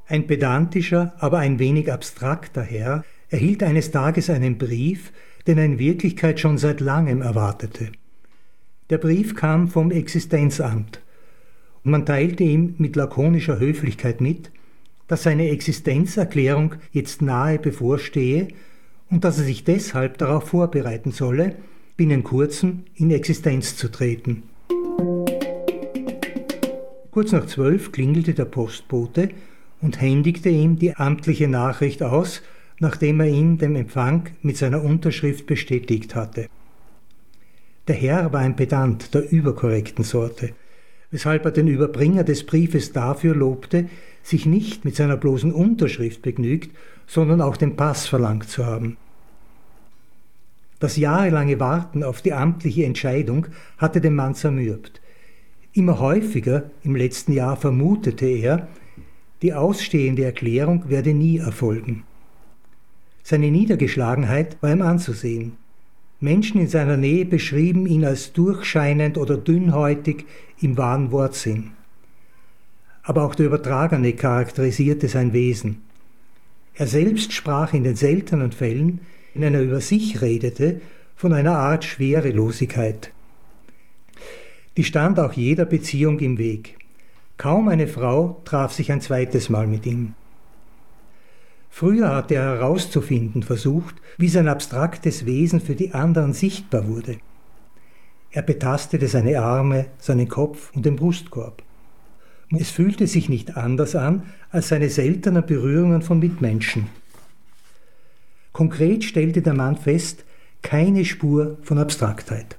Ein pedantischer, aber ein wenig abstrakter Herr erhielt eines Tages einen Brief, den er in Wirklichkeit schon seit langem erwartete. Der Brief kam vom Existenzamt und man teilte ihm mit lakonischer Höflichkeit mit, dass seine Existenzerklärung jetzt nahe bevorstehe und dass er sich deshalb darauf vorbereiten solle, binnen kurzem in Existenz zu treten. Kurz nach 12 klingelte der Postbote und händigte ihm die amtliche Nachricht aus, nachdem er ihm den Empfang mit seiner Unterschrift bestätigt hatte. Der Herr war ein Pedant der überkorrekten Sorte, weshalb er den Überbringer des Briefes dafür lobte, sich nicht mit seiner bloßen Unterschrift begnügt, sondern auch den Pass verlangt zu haben. Das jahrelange Warten auf die amtliche Entscheidung hatte den Mann zermürbt. Immer häufiger im letzten Jahr vermutete er, die ausstehende Erklärung werde nie erfolgen. Seine Niedergeschlagenheit war ihm anzusehen. Menschen in seiner Nähe beschrieben ihn als durchscheinend oder dünnhäutig im wahren Wortsinn. Aber auch der Übertragene charakterisierte sein Wesen. Er selbst sprach in den seltenen Fällen, in einer über sich redete, von einer Art Schwerelosigkeit. Die stand auch jeder Beziehung im Weg. Kaum eine Frau traf sich ein zweites Mal mit ihm. Früher hatte er herauszufinden versucht, wie sein abstraktes Wesen für die anderen sichtbar wurde. Er betastete seine Arme, seinen Kopf und den Brustkorb. Es fühlte sich nicht anders an als seine seltenen Berührungen von Mitmenschen. Konkret stellte der Mann fest, keine Spur von Abstraktheit.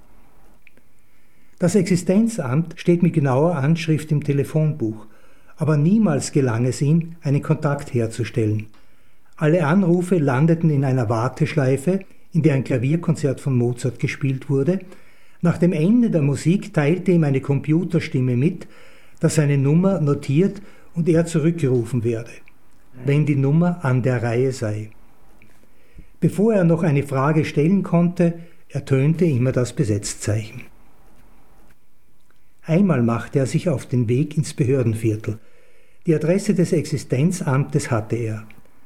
Das Existenzamt steht mit genauer Anschrift im Telefonbuch, aber niemals gelang es ihm, einen Kontakt herzustellen. Alle Anrufe landeten in einer Warteschleife, in der ein Klavierkonzert von Mozart gespielt wurde. Nach dem Ende der Musik teilte ihm eine Computerstimme mit, dass seine Nummer notiert und er zurückgerufen werde, wenn die Nummer an der Reihe sei. Bevor er noch eine Frage stellen konnte, ertönte immer das Besetzzeichen. Einmal machte er sich auf den Weg ins Behördenviertel. Die Adresse des Existenzamtes hatte er.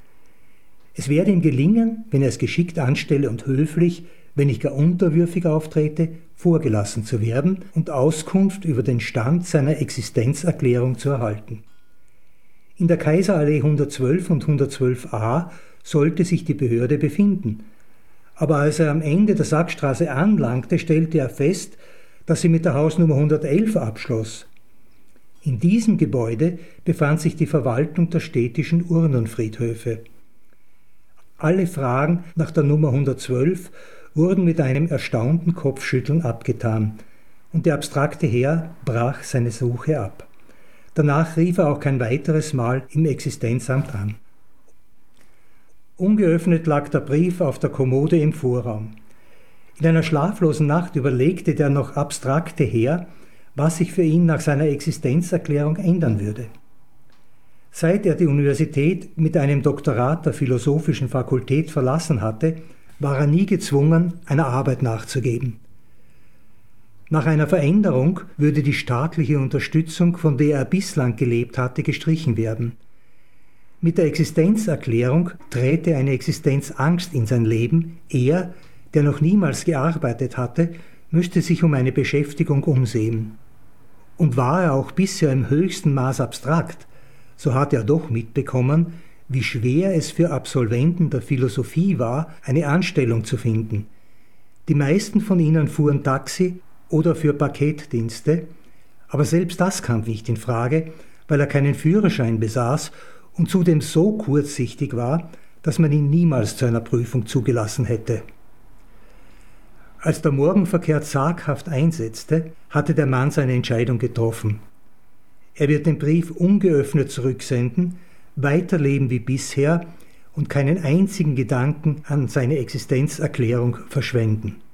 Es werde ihm gelingen, wenn er es geschickt anstelle und höflich, wenn nicht gar unterwürfig auftrete, vorgelassen zu werden und Auskunft über den Stand seiner Existenzerklärung zu erhalten. In der Kaiserallee 112 und 112a sollte sich die Behörde befinden. Aber als er am Ende der Sackstraße anlangte, stellte er fest, dass sie mit der Hausnummer 111 abschloss. In diesem Gebäude befand sich die Verwaltung der städtischen Urnenfriedhöfe. Alle Fragen nach der Nummer 112 wurden mit einem erstaunten Kopfschütteln abgetan, und der abstrakte Herr brach seine Suche ab. Danach rief er auch kein weiteres Mal im Existenzamt an. Ungeöffnet lag der Brief auf der Kommode im Vorraum. In einer schlaflosen Nacht überlegte der noch abstrakte Herr, was sich für ihn nach seiner Existenzerklärung ändern würde. Seit er die Universität mit einem Doktorat der Philosophischen Fakultät verlassen hatte, war er nie gezwungen, einer Arbeit nachzugeben. Nach einer Veränderung würde die staatliche Unterstützung, von der er bislang gelebt hatte, gestrichen werden. Mit der Existenzerklärung träte eine Existenzangst in sein Leben. Er, der noch niemals gearbeitet hatte, müsste sich um eine Beschäftigung umsehen. Und war er auch bisher im höchsten Maß abstrakt, so hatte er doch mitbekommen, wie schwer es für Absolventen der Philosophie war, eine Anstellung zu finden. Die meisten von ihnen fuhren Taxi oder für Paketdienste, aber selbst das kam nicht in Frage, weil er keinen Führerschein besaß und zudem so kurzsichtig war, dass man ihn niemals zu einer Prüfung zugelassen hätte. Als der Morgenverkehr zaghaft einsetzte, hatte der Mann seine Entscheidung getroffen. Er wird den Brief ungeöffnet zurücksenden, weiterleben wie bisher und keinen einzigen Gedanken an seine Existenzerklärung verschwenden.